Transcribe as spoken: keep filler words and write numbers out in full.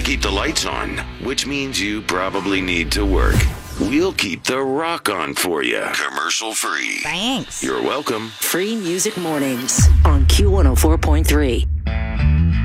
to keep the lights on, which means you probably need to work. We'll keep the rock on for you. Commercial free. Thanks. You're welcome. Free Music Mornings on Q one oh four point three.